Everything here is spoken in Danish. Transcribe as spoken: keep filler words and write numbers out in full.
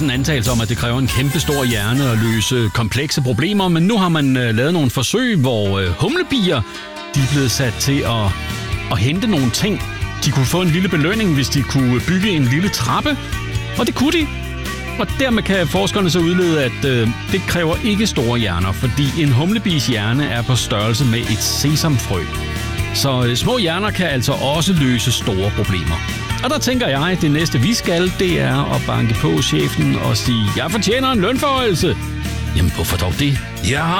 sådan en antagelse om, at det kræver en kæmpe stor hjerne at løse komplekse problemer, men nu har man øh, lavet nogle forsøg, hvor øh, humlebier de er blevet sat til at, at hente nogle ting. De kunne få en lille belønning, hvis de kunne bygge en lille trappe, og det kunne de. Og dermed kan forskerne så udlede, at øh, det kræver ikke store hjerner, fordi en humlebis hjerne er på størrelse med et sesamfrø. Så øh, små hjerner kan altså også løse store problemer. Og der tænker jeg, at det næste vi skal, det er at banke på chefen og sige, jeg fortjener en lønforhøjelse. Jamen hvorfor dog det? Jeg har